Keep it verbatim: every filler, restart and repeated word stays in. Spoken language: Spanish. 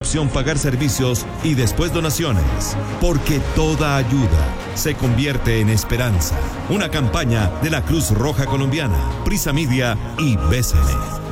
opción pagar servicios y después donaciones. Porque toda ayuda se convierte en esperanza. Una campaña de la Cruz Roja Colombiana, Prisa Media y B C N.